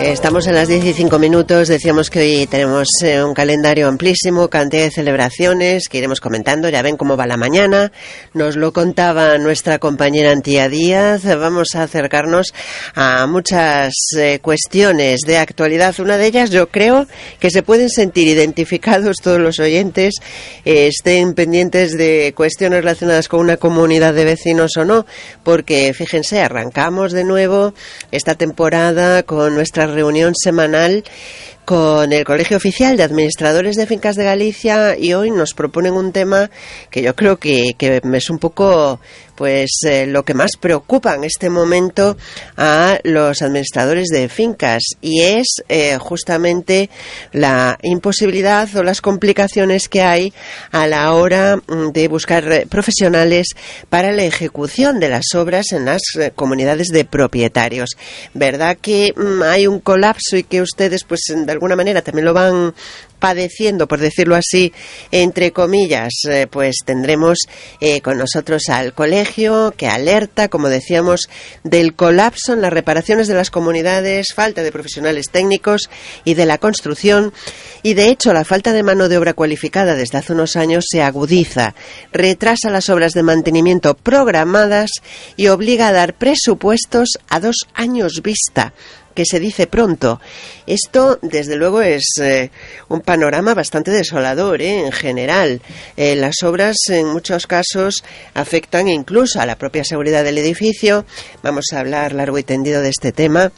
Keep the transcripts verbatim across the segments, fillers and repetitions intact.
Estamos en las diez y cinco minutos. Decíamos que hoy tenemos eh, un calendario amplísimo, cantidad de celebraciones que iremos comentando. Ya ven cómo va la mañana. Nos lo contaba nuestra compañera Antía Díaz. Vamos a acercarnos a muchas eh, cuestiones de actualidad. Una de ellas, yo creo que se pueden sentir identificados todos los oyentes, eh, estén pendientes de cuestiones relacionadas con una comunidad de vecinos o no, porque fíjense, arrancamos de nuevo esta temporada con nuestra reunión semanal con el Colegio Oficial de Administradores de Fincas de Galicia, y hoy nos proponen un tema que yo creo que, que es un poco pues eh, lo que más preocupa en este momento a los administradores de fincas, y es eh, justamente la imposibilidad o las complicaciones que hay a la hora de buscar profesionales para la ejecución de las obras en las eh, comunidades de propietarios. ¿Verdad que mm, hay un colapso y que ustedes pues de alguna manera también lo van padeciendo, por decirlo así, entre comillas? Eh, pues tendremos eh, con nosotros al colegio que alerta, como decíamos, del colapso en las reparaciones de las comunidades, falta de profesionales técnicos y de la construcción, y de hecho la falta de mano de obra cualificada desde hace unos años se agudiza, retrasa las obras de mantenimiento programadas y obliga a dar presupuestos a dos años vista, que se dice pronto. Esto, desde luego, es eh, un panorama bastante desolador, ¿eh? En general. Eh, las obras, en muchos casos, afectan incluso a la propia seguridad del edificio. Vamos a hablar largo y tendido de este tema.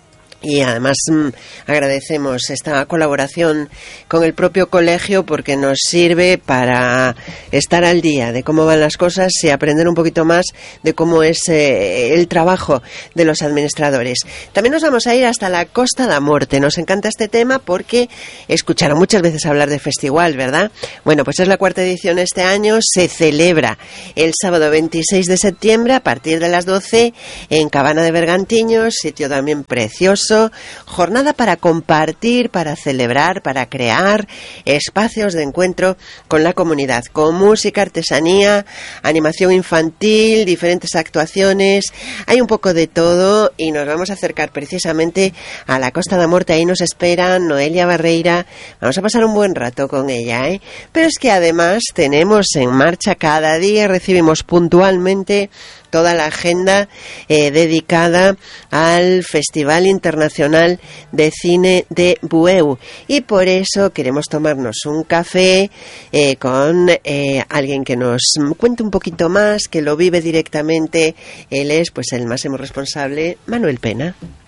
Y además mmm, agradecemos esta colaboración con el propio colegio, porque nos sirve para estar al día de cómo van las cosas y aprender un poquito más de cómo es eh, el trabajo de los administradores. También nos vamos a ir hasta la Costa da Morte. Nos encanta este tema porque escucharon muchas veces hablar de festival, ¿verdad? Bueno, pues es la cuarta edición este año. Se celebra el sábado veintiséis de septiembre a partir de las doce en Cabana de Bergantiños, sitio también precioso. Jornada para compartir, para celebrar, para crear espacios de encuentro con la comunidad, con música, artesanía, animación infantil, diferentes actuaciones. Hay un poco de todo y nos vamos a acercar precisamente a la Costa da Morte. Ahí nos espera Noelia Barreira. Vamos a pasar un buen rato con ella, ¿eh? Pero es que además tenemos en marcha cada día, recibimos puntualmente toda la agenda eh, dedicada al Festival Internacional de Cine de Bueu, y por eso queremos tomarnos un café eh, con eh, alguien que nos cuente un poquito más, que lo vive directamente. Él es pues el máximo responsable, Manuel Pena.